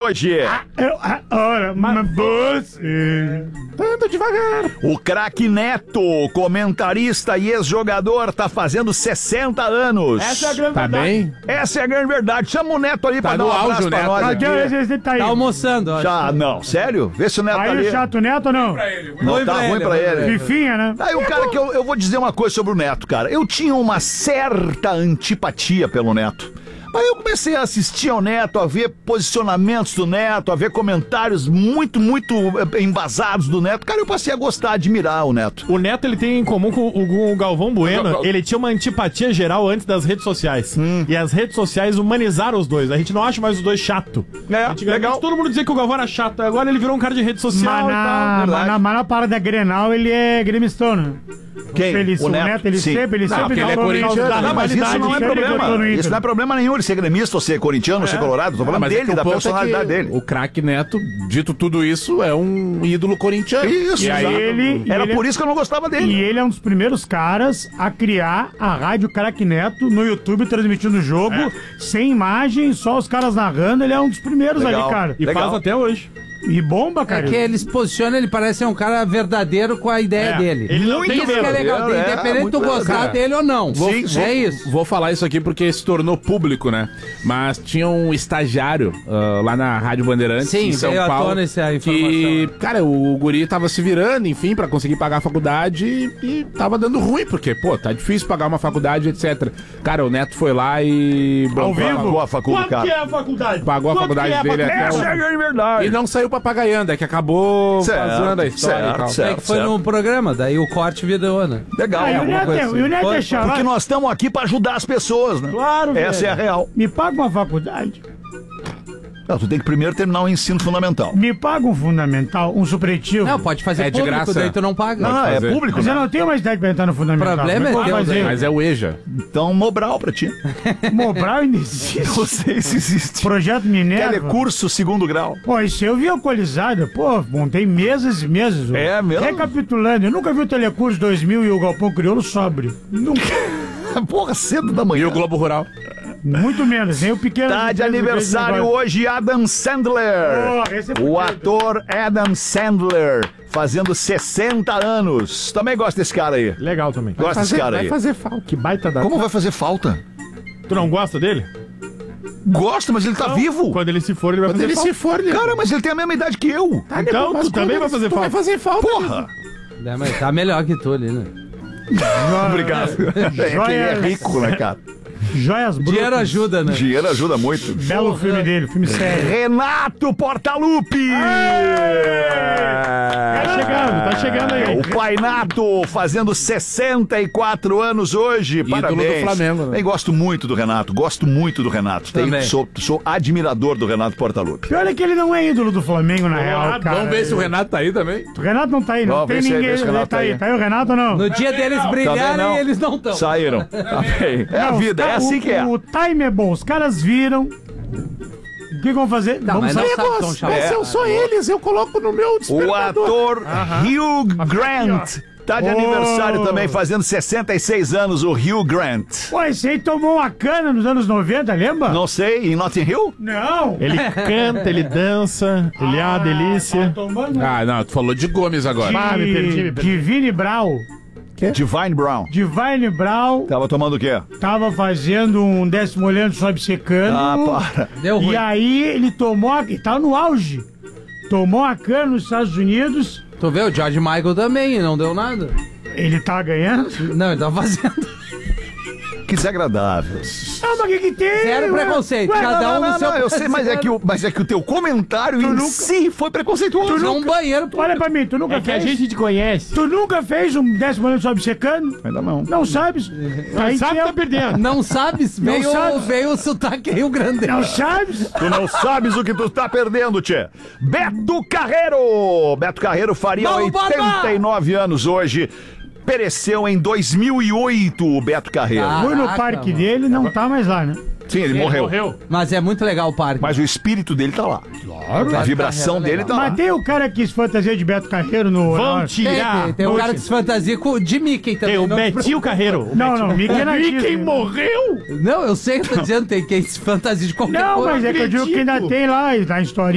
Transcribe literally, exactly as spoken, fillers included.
hoje? Eu, ah, ora, mas você... Anda devagar. O craque Neto, comentarista e ex-jogador, tá fazendo sessenta anos. Essa é a grande Tá verdade. bem? Essa é a grande verdade. Chama o Neto ali pra Tá dar um no abraço auge, pra Neto. nós Cadê aqui. esse tá aí? Tá almoçando, ó. Já, não, sério? Vê se o Neto tá Aí ali. o chato Neto ou não? Não, Ruim tá pra ruim ele, pra ruim pra ele. Fifinha, né? Aí o cara que eu, eu vou dizer uma coisa sobre o Neto, cara. Eu tinha uma certa antipatia pelo Neto. Aí eu comecei a assistir ao Neto, a ver posicionamentos do Neto, a ver comentários muito, muito eh, embasados do Neto. Cara, eu passei a gostar, a admirar o Neto. O Neto, ele tem em comum com o, com o Galvão Bueno. Gal- Ele tinha uma antipatia geral antes das redes sociais. E as redes sociais humanizaram os dois. A gente não acha mais os dois chato. É, Antigamente, legal. todo mundo dizia que o Galvão era chato. Agora ele virou um cara de rede social Mas e tal. na, verdade. mas na, mas na parada Grenal ele é gremistão, né? Quem? Ele, O o Neto? Neto, ele Sim. sempre, ele Não, sempre porque ele é falou corintiano. da Não, mas isso rivalidade, não é sempre problema. botou no Inter. Isso não é problema nenhum, ele ser gremista ou ser corintiano ou ser colorado. Tô falando mas é dele, que o da ponto é personalidade que dele. O craque Neto, dito tudo isso, é um ídolo corintiano. Isso, e aí, exato. ele- Era ele- por isso que eu não gostava E dele. ele é um dos primeiros caras a criar a Rádio Craque Neto no YouTube, transmitindo o jogo, sem imagem, só os caras narrando. Ele é um dos primeiros Legal. ali, cara. E Legal. faz até hoje. E bomba, É cara. que ele se posiciona, ele parece ser um cara verdadeiro com a ideia É, dele. ele não Isso tem que é medo. legal, É, independente de muito tu gostar legal. dele ou não. Sim, sim. É isso. Vou falar isso aqui porque se tornou público, né? Mas tinha um estagiário ah, lá na Rádio Bandeirantes, Sim, em São veio à Paulo, tona essa que, informação. cara, o guri tava se virando, enfim, pra conseguir pagar a faculdade e, e tava dando ruim, porque, pô, tá difícil pagar uma faculdade, etcétera. Cara, o Neto foi lá e... Ao vivo? Pagou a faculdade, Quanto que cara. é a faculdade? Pagou a Quanto faculdade que é a dele faculdade? até Essa é a o... grande verdade. E não saiu pra papagaianda, que acabou Certo, vazando a história certo, e tal. certo. É que foi no programa, daí o corte virou, né? Legal. Ah, e o alguma Neto coisa é, assim. e o Neto Foi- é chato. Porque nós estamos aqui pra ajudar as pessoas, né? Claro, Essa velho. é a real. Me paga uma faculdade. Não, tu tem que primeiro terminar o ensino fundamental. Me paga um fundamental, um supletivo. Não, pode fazer É de público, graça. daí tu não paga. Não, não, é fazer. público, Mas eu né? não tenho mais idade pra entrar no fundamental. O problema é Como teu, fazer? Mas é o EJA. Então, Mobral pra ti. Mobral ainda existe. Não sei se existe. Projeto Minerva. Telecurso segundo grau. Pô, isso eu vi alcoolizado. Pô, montei meses e meses. ó. É mesmo? Recapitulando, eu nunca vi o Telecurso dois mil e o Galpão Crioulo sóbrio. Nunca. Porra, cedo da manhã. E o Globo Rural. Muito menos, nem o pequeno. Tá de aniversário hoje Adam Sandler. Oh, esse é O fudido. ator Adam Sandler, fazendo sessenta anos. Também gosta desse cara aí. Legal também. Gosta desse cara aí. fazer falta. Que baita da... Como vai fazer falta? Tu não gosta dele? Gosta, mas ele tá vivo. Quando ele se for, ele vai fazer Ele falta. se for, né? Cara, mas ele tem a mesma idade que eu. Então, tu também vai fazer falta. Vai fazer falta. Porra. É, mas tá melhor que tu ali, né? Obrigado. É que ele é rico, né, cara? Joias Brutas. Dinheiro ajuda, né? Dinheiro ajuda muito. Belo filme dele, filme sério. Renato Portaluppi! Tá chegando, tá chegando aí. O Pai Nato fazendo sessenta e quatro anos hoje. Ídolo Parabéns. do Flamengo, né? Eu gosto muito do Renato, gosto muito do Renato. Tenho- Também. sou, sou admirador do Renato Portaluppi. Pior é que ele não é ídolo do Flamengo, na real, cara. Vamos ver se o Renato tá aí também. O Renato não tá aí, não Vamos tem ver se- ninguém. ver se o Renato tá tá aí. aí. Tá aí o Renato ou não? No dia deles brilharem, não. eles não estão. Saíram. Tá bem. É a Não, vida, os é ca- assim o, que é. O time é bom, os caras viram. O que vão fazer? Tá, Vamos mas não sair. sabe tão chato. É. eu sou eles, eu coloco no meu O despertador. ator Hugh Grant tá de Oh. aniversário também, fazendo sessenta e seis anos, o Hugh Grant. Pô, esse aí tomou uma cana nos anos noventa, lembra? Não sei, em Notting Hill? Não. Ele canta, ele dança, ele é uma delícia. Tá tomando Ah, não, tu falou de Gomes agora. Ah, me perdi, me de, perdi. Divine Brau. Divine Brown. Divine Brau Tava tomando o quê? tava fazendo um décimo olhando sobe secando. Ah, para. Deu ruim. E aí ele tomou, a- ele tava no auge. Tomou a cana nos Estados Unidos. Tu vê, o George Michael também, e não deu nada. Ele tá ganhando. Não, ele tá fazendo. Que desagradável. Ah, mas o que que tem? Zero Ué? preconceito, Ué, cada Não, um não, no seu não, eu sei, mas é, que o, mas é que o teu comentário em nunca- si foi preconceituoso. Num banheiro, pô. Olha pra mim, tu nunca É que a fez? gente te conhece. Tu nunca fez um décimo olhando sobe secando? Ainda não. Não sabes? Mas sabe que tá tempo. perdendo. Não sabes? Veio, sabes? veio o sotaque Rio Grande. Não sabes? Tu não sabes o que tu tá perdendo, tchê. Beto Carreiro! Beto Carreiro faria Vamos, oitenta e nove anos hoje. Pereceu em dois mil e oito o Beto Carreiro. Ah. Fui no Caraca, parque mano. dele, não tá mais lá, né? Sim, ele morreu. Mas é muito legal o parque. Mas o espírito dele tá lá. Claro. A vibração dele tá lá. Mas tem o cara que se fantasia de Beto Carreiro no... Vão na- Tem, tirar. tem, tem um cara que se fantasia com, de Mickey também. Tem o não, Betinho Carreiro. O Não, não, Mickey na Disney. morreu? não, eu sei que eu tô dizendo, tem quem se fantasia de qualquer Não, coisa. mas é que eu digo que ainda tem lá, na historinha.